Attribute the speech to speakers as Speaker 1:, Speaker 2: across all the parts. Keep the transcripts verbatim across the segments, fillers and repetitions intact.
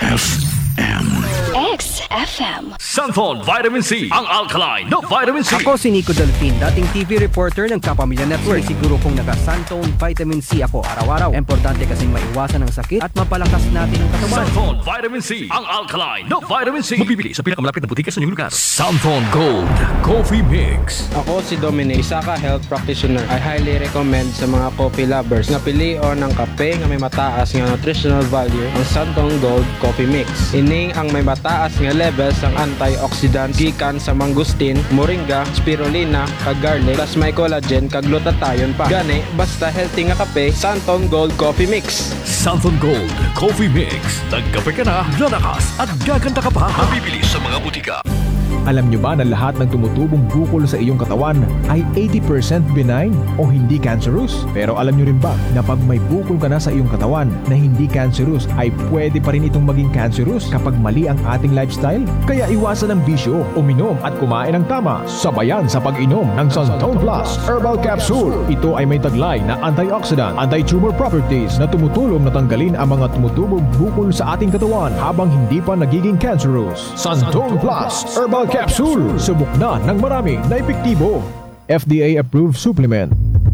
Speaker 1: F M
Speaker 2: X F M.
Speaker 3: Santon Vitamin C, ang alkaline na vitamin C.
Speaker 4: Ako si Nico Delfin, dating T V reporter ng Kapamilya Network. Siguro kung naka-Santon Vitamin C ako araw-araw. Importante kasing maiwasan ang sakit at mapalakas natin ang katawan.
Speaker 3: Santon Vitamin C, ang alkaline na vitamin C. Mabibili sa pinakamalapit na butika sa inyong lugar. Santon Gold Coffee Mix.
Speaker 5: Ako si Dominic, isa ka health practitioner. I highly recommend sa mga coffee lovers na pilion ng kape nga may mataas nga nutritional value ang Santon Gold Coffee Mix. Ining ang may mataas nga levels ang antioxidants gikan sa mangustin, moringa, spirulina, kag garlic, plus may collagen kag glutathione pa. Gani basta healthy nga kape, Santon Gold Coffee Mix.
Speaker 3: Santon Gold Coffee Mix. Nagkape ka na, lalakas at gaganda ka pa. Mabibili sa mga butika.
Speaker 6: Alam nyo ba na lahat ng tumutubong bukol sa iyong katawan ay eighty percent benign o hindi cancerous? Pero alam nyo rin ba na pag may bukol ka na sa iyong katawan na hindi cancerous ay pwede pa rin itong maging cancerous kapag mali ang ating lifestyle? Kaya iwasan ang bisyo, uminom at kumain ng tama. Sabayan sa pag-inom ng Santon Plus Herbal Capsule. Ito ay may taglay na antioxidant, anti-tumor properties na tumutulong na tanggalin ang mga tumutubong bukol sa ating katawan habang hindi pa nagiging cancerous. Santon Plus Herbal Capsule. Subok na ng marami na epektibo. F D A-approved supplement.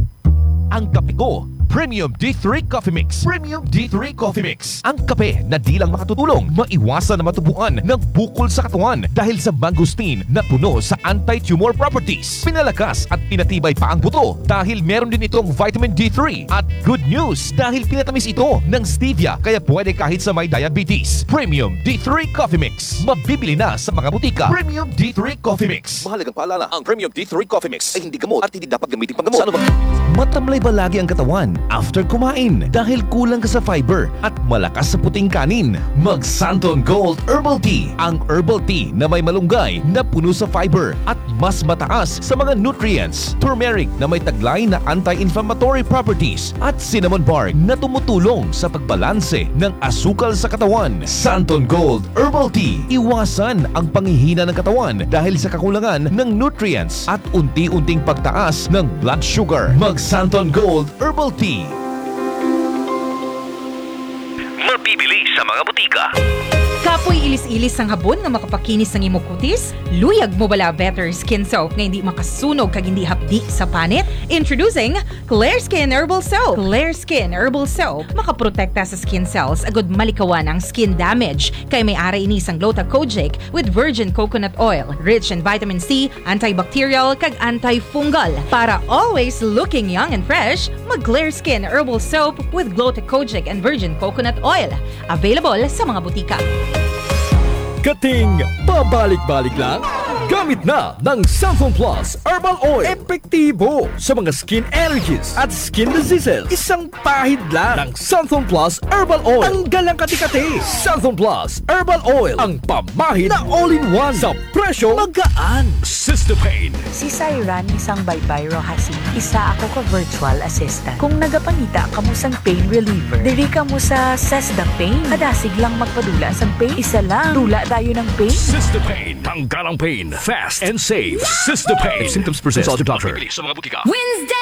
Speaker 7: Ang kape ko, Premium D three Coffee Mix. Premium D three Coffee Mix. Ang kape na di lang makatutulong, maiwasan na matubuan ng bukol sa katawan dahil sa mangosteen na puno sa anti-tumor properties. Pinalakas at pinatibay pa ang buto dahil meron din itong vitamin D three. At good news dahil pinatamis ito ng stevia kaya pwede kahit sa may diabetes. Premium D three Coffee Mix. Mabibili na sa mga butika. Premium D three Coffee Mix.
Speaker 8: Mahalagang paalala, ang Premium D three Coffee Mix ay hindi gamot at hindi dapat gamitin pang gamot. Sa ano ba?
Speaker 7: Matamlay ba lagi ang katawan after kumain dahil kulang ka sa fiber at malakas sa puting kanin? Mag Santon Gold Herbal Tea. Ang herbal tea na may malunggay na puno sa fiber at mas mataas sa mga nutrients. Turmeric na may taglay na anti-inflammatory properties at cinnamon bark na tumutulong sa pagbalanse ng asukal sa katawan. Santon Gold Herbal Tea. Iwasan ang panghihina ng katawan dahil sa kakulangan ng nutrients at unti-unting pagtaas ng blood sugar. Mag Santon Gold Herbal Tea.
Speaker 3: Mabibili sa mga butika.
Speaker 9: Kapoy ilis-ilis ang habon nga makapakinis ng imong kutis? Luyag mo bala Better Skin Soap nga hindi makasunog kag hindi hapdi sa panit? Introducing Clear Skin Herbal Soap. Clear Skin Herbal Soap makaprotekta sa skin cells agud malikawan ang skin damage kay may ara ini sang Gluta-Kojic with virgin coconut oil, rich in vitamin C, antibacterial kag antifungal. Para always looking young and fresh, mag Clear Skin Herbal Soap with Gluta-Kojic and virgin coconut oil. Available sa mga butika.
Speaker 3: Kating pabalik-balik lang? Gamit na ng Santon Plus Herbal Oil. Epektibo sa mga skin allergies at skin diseases. Isang pahid lang ng Santon Plus Herbal Oil. Ang galang kati-kati. Santon Plus Herbal Oil. Ang pamahid na all-in-one sa presyo magaan. Sister Pain.
Speaker 10: Si Syran, isang baybay Rojasin. Isa ako ka virtual assistant. Kung nagapangita ka mo sang pain reliever, diri ka mo sa Sesda Pain. Kadasig lang magpadula sang pain. Isa lang. Dula tayo ng pain.
Speaker 3: Sister Pain. Tanggal ang pain. Fast and safe. Sister Pain. If symptoms persist, consult your doctor.
Speaker 2: Wednesday!